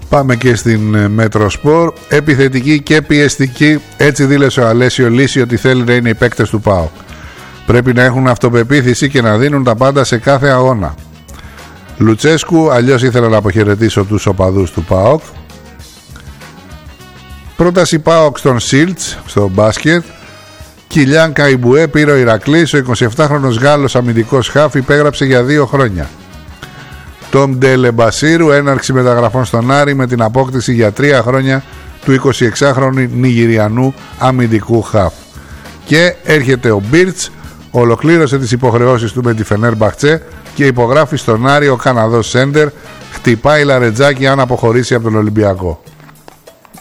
Πάμε και στην Μετροσπορ. Επιθετική και πιεστική. Έτσι δήλωσε ο Αλέσιο Λύση ότι θέλει να είναι οι παίκτες του ΠΑΟΚ. Πρέπει να έχουν αυτοπεποίθηση και να δίνουν τα πάντα σε κάθε αγώνα. Λουτσέσκου, αλλιώς ήθελα να αποχαιρετήσω τους οπαδούς του ΠΑΟΚ. Πρόταση ΠΑΟΚ στον Σίλτς, στο μπάσκετ. Κιλιάν Καϊμπουέ πήρε ο Ηρακλής. Ο 27χρονος Γάλλος αμυντικός χαφ υπέγραψε για 2 χρόνια. Τόμ Ντέλε Μπασίρου, έναρξη μεταγραφών στον Άρη με την απόκτηση για 3 χρόνια του 26χρονου Νιγηριανού αμυντικού χαφ. Και έρχεται ο Μπίρτς, ολοκλήρωσε τις υποχρεώσεις του με τη Φενέρμπαχτσε και υπογράφει στον Άρη ο Καναδός Σέντερ. Χτυπάει λαρετζάκι αν αποχωρήσει από τον Ολυμπιακό.